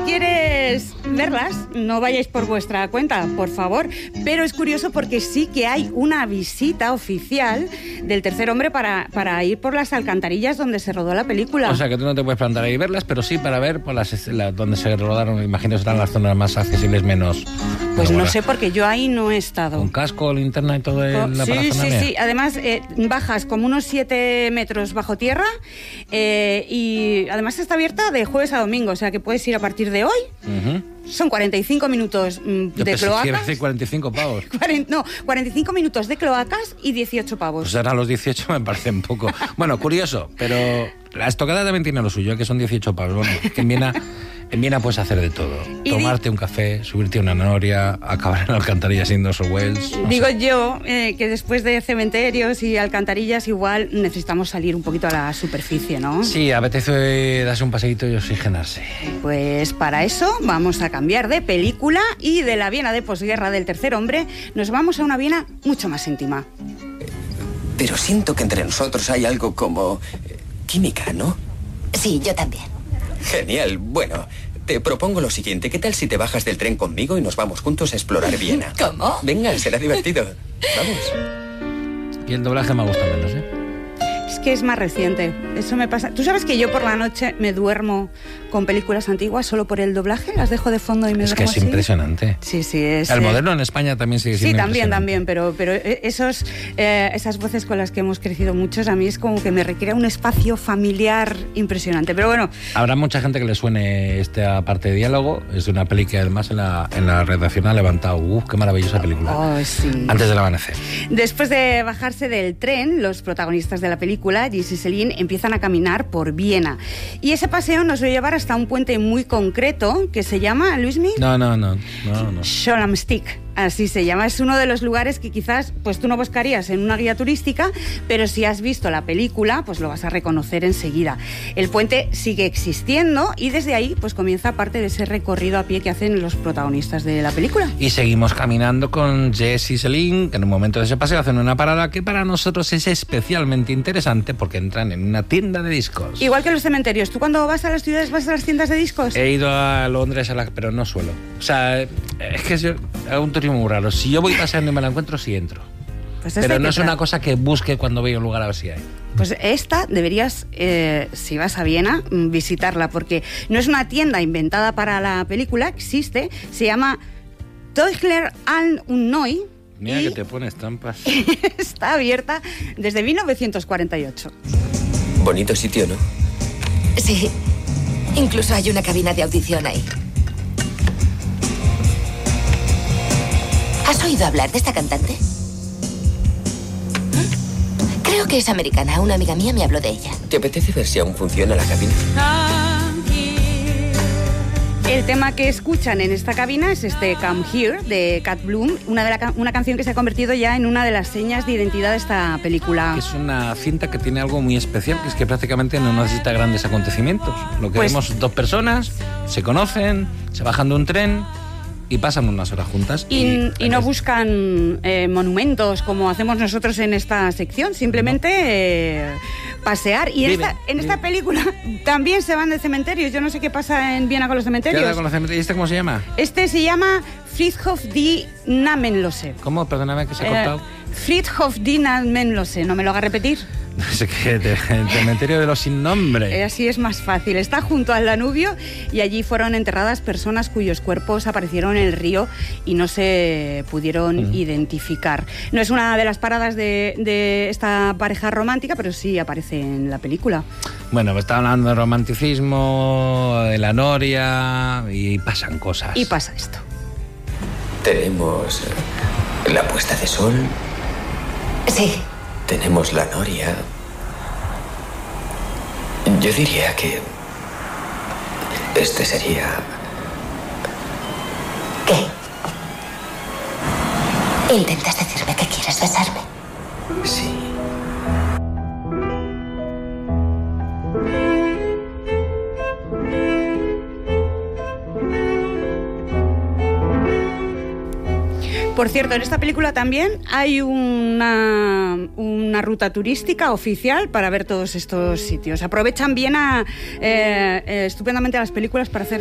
quieres verlas, no vayáis por vuestra cuenta, por favor. Pero es curioso porque sí que hay una visita oficial del Tercer Hombre para ir por las alcantarillas donde se rodó la película. O sea, que tú no te puedes plantar ahí y verlas, pero sí para ver por donde se rodaron. Imagino que serán las zonas más accesibles, menos... Pues no sé, porque yo ahí no he estado. ¿Con casco, linterna y todo en la parafernalia? Sí. Además, bajas como unos 7 metros bajo tierra y además está abierta de jueves a domingo, o sea que puedes ir a partir de hoy. Son 45 minutos de cloacas. Yo 45 pavos. 45 minutos de cloacas y 18 pavos. Pues ahora los 18 me parece un poco... Bueno, curioso, pero la estocada también tiene lo suyo, que son 18 pavos. Bueno, que en Viena puedes hacer de todo. Tomarte un café, subirte a una noria, acabar en alcantarillas Indos o Wells. Digo yo que después de cementerios y alcantarillas igual necesitamos salir un poquito a la superficie, ¿no? Sí, apetece darse un paseíto y oxigenarse. Pues para eso vamos a cambiar de película y de la Viena de posguerra del Tercer Hombre nos vamos a una Viena mucho más íntima. Pero siento que entre nosotros hay algo como química, ¿no? Sí, yo también. Genial. Bueno, te propongo lo siguiente. ¿Qué tal si te bajas del tren conmigo y nos vamos juntos a explorar Viena? ¿Cómo? Venga, será divertido. Vamos. Y el doblaje me gusta menos, ¿eh? Es que es más reciente. Eso me pasa. ¿Tú sabes que yo por la noche me duermo con películas antiguas solo por el doblaje? Las dejo de fondo y me duermo. Es que es así. Impresionante. Sí, es... El moderno en España también sigue siendo también, pero esas voces con las que hemos crecido muchos, a mí es como que me requiere un espacio familiar impresionante. Pero bueno... Habrá mucha gente que le suene esta parte de diálogo. Es de una peli que además en la redacción ha levantado. ¡Qué maravillosa película! Oh, sí. Antes del amanecer. Después de bajarse del tren, los protagonistas de la película, Gis y Celine, empiezan a caminar por Viena. Y ese paseo nos va a llevar hasta un puente muy concreto que se llama, Luismi... No. Scholamstick. Así se llama. Es uno de los lugares que quizás pues tú no buscarías en una guía turística, pero si has visto la película, pues lo vas a reconocer enseguida. El puente sigue existiendo y desde ahí pues comienza parte de ese recorrido a pie que hacen los protagonistas de la película. Y seguimos caminando con Jess y Celine, que en un momento de ese paseo hacen una parada que para nosotros es especialmente interesante porque entran en una tienda de discos. Igual que los cementerios. ¿Tú cuando vas a las ciudades vas a las tiendas de discos? He ido a Londres, pero no suelo. O sea, es que yo hago un turismo muy raro. Si yo voy paseando y me la encuentro, sí entro. Pues pero no es una cosa que busque cuando voy a un lugar a ver si hay. Pues esta deberías, si vas a Viena, visitarla, porque no es una tienda inventada para la película, existe, se llama Teugler an und Neu. Mira que te pones trampas. Está abierta desde 1948. Bonito sitio, ¿no? Sí, incluso hay una cabina de audición ahí. ¿Has oído hablar de esta cantante? Creo que es americana. Una amiga mía me habló de ella. ¿Te apetece ver si aún funciona la cabina? El tema que escuchan en esta cabina es este Come Here de Cat Bloom, una canción que se ha convertido ya en una de las señas de identidad de esta película. Es una cinta que tiene algo muy especial, que es que prácticamente no necesita grandes acontecimientos. Lo que vemos, dos personas se conocen, se bajan de un tren y pasan unas horas juntas. Y no buscan monumentos como hacemos nosotros en esta sección, simplemente pasear. Y en esta película también se van de cementerios. Yo no sé qué pasa en Viena con los cementerios. ¿Y este cómo se llama? Este se llama Friedhof die Namenlose. ¿Cómo? Perdóname que se ha cortado. Friedhof die Namenlose. ¿No me lo haga repetir? Es que el cementerio de los sin nombre. Así es más fácil. Está junto al Danubio y allí fueron enterradas personas cuyos cuerpos aparecieron en el río y no se pudieron identificar. No es una de las paradas de esta pareja romántica, pero sí aparece en la película. Bueno, pues está hablando de romanticismo, de la noria y pasan cosas. Y pasa esto. Tenemos la puesta de sol. Sí. Tenemos la noria. Yo diría que este sería... ¿Qué? ¿Intentas decirme que quieres besarme? Sí. Por cierto, en esta película también hay una ruta turística oficial para ver todos estos sitios. Aprovechan bien estupendamente las películas para hacer